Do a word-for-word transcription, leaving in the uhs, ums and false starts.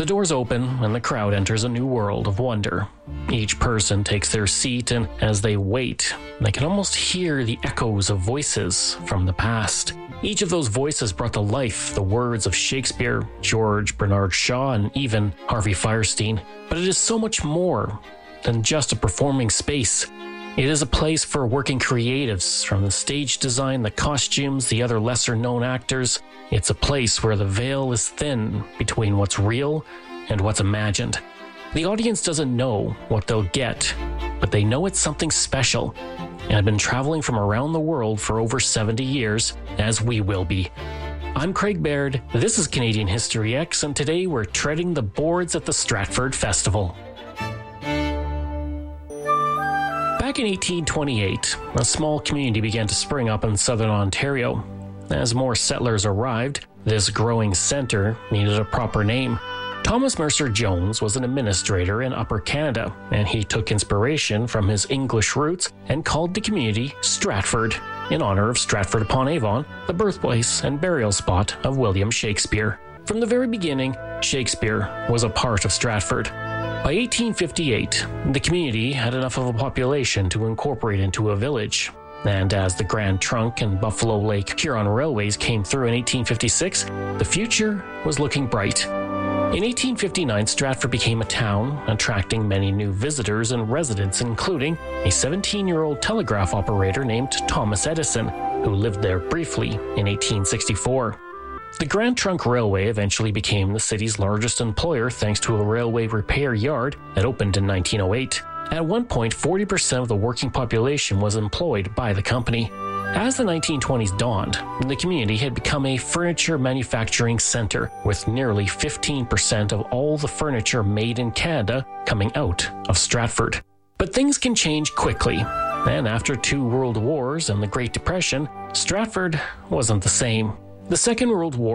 The doors open and the crowd enters a new world of wonder. Each person takes their seat, and as they wait, they can almost hear the echoes of voices from the past. Each of those voices brought to life the words of Shakespeare, George Bernard Shaw, and even Harvey Fierstein. But it is so much more than just a performing space. It is a place for working creatives, from the stage design, the costumes, the other lesser-known actors. It's a place where the veil is thin between what's real and what's imagined. The audience doesn't know what they'll get, but they know it's something special, and have been traveling from around the world for over seventy years, as we will be. I'm Craig Baird, this is Canadian History X, and today we're treading the boards at the Stratford Festival. Back in eighteen twenty-eight, a small community began to spring up in southern Ontario. As more settlers arrived, this growing centre needed a proper name. Thomas Mercer Jones was an administrator in Upper Canada, and he took inspiration from his English roots and called the community Stratford, in honour of Stratford-upon-Avon, the birthplace and burial spot of William Shakespeare. From the very beginning, Shakespeare was a part of Stratford. By eighteen fifty-eight, the community had enough of a population to incorporate into a village. And as the Grand Trunk and Buffalo Lake Huron Railways came through in eighteen fifty-six, the future was looking bright. In eighteen fifty-nine, Stratford became a town, attracting many new visitors and residents, including a seventeen-year-old telegraph operator named Thomas Edison, who lived there briefly in eighteen sixty-four. The Grand Trunk Railway eventually became the city's largest employer thanks to a railway repair yard that opened in nineteen oh eight. At one point, forty percent of the working population was employed by the company. As the nineteen twenties dawned, the community had become a furniture manufacturing centre, with nearly fifteen percent of all the furniture made in Canada coming out of Stratford. But things can change quickly, and after two world wars and the Great Depression, Stratford wasn't the same. The Second World War